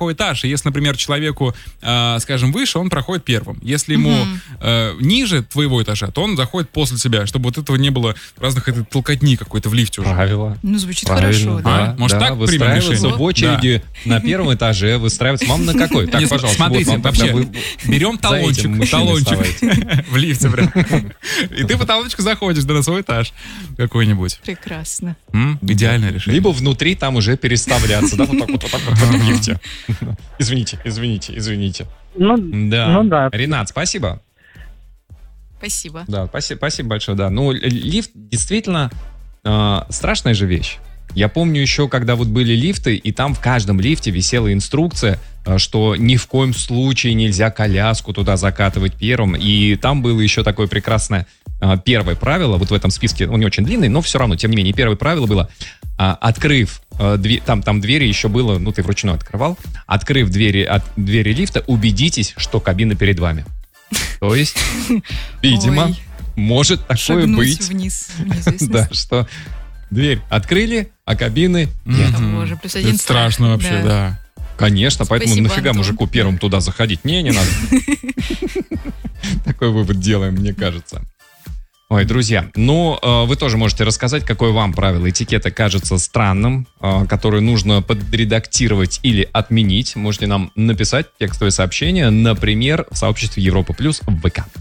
проходит этаж. И если, например, человеку, скажем, выше, он проходит первым. Если ему ниже твоего этажа, то он заходит после тебя, чтобы вот этого не было разных этой толкотни какой-то в лифте уже. Правило. Ну, звучит Правильно, хорошо. да. Может, так примем выстраиваться решение? в очереди на первом этаже, выстраиваться. Вам на какой? Так, Нет, пожалуйста. смотрите, вот вам тогда вообще, берем талончик в лифте прям. И ты по талончику заходишь на свой этаж какой-нибудь. Прекрасно. Идеальное решение. Либо внутри там уже переставляться, да, вот так вот в этом лифте. Извините. Ну да. Ренат, спасибо. Спасибо. Да, спасибо большое, да. Ну, лифт действительно страшная же вещь. Я помню еще, когда вот были лифты, и там в каждом лифте висела инструкция, что ни в коем случае нельзя коляску туда закатывать первым. И там было еще такое прекрасное первое правило, вот в этом списке, он не очень длинный, но все равно, тем не менее, первое правило было, открыв, там двери еще было, ну ты вручную открывал, открыв двери лифта, убедитесь, что кабина перед вами. То есть, видимо, может такое быть. Вниз, в неизвестность. Да, что дверь открыли, а кабины нет. Боже, плюс один Это страшно вообще, да. Конечно, поэтому Спасибо, нафига Антон. мужику первым туда заходить? Не надо. Такой вывод делаем, мне кажется. Ой, друзья, ну, вы тоже можете рассказать, какое вам правило этикета кажется странным, которое нужно подредактировать или отменить. Можете нам написать текстовое сообщение, например, в сообществе Европа Плюс в ВК.